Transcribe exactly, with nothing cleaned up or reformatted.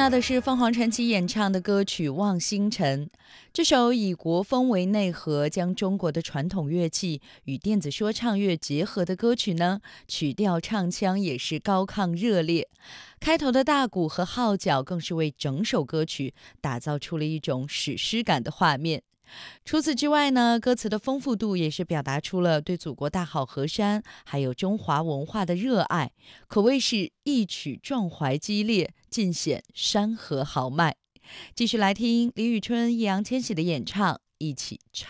到的是凤凰传奇演唱的歌曲《望星辰》。这首以国风为内核，将中国的传统乐器与电子说唱乐结合的歌曲呢，曲调唱腔也是高亢热烈。开头的大鼓和号角更是为整首歌曲打造出了一种史诗感的画面。除此之外呢，歌词的丰富度也是表达出了对祖国大好河山还有中华文化的热爱，可谓是一曲壮怀激烈，尽显山河豪迈。继续来听李宇春、易烊千玺的演唱，一起唱。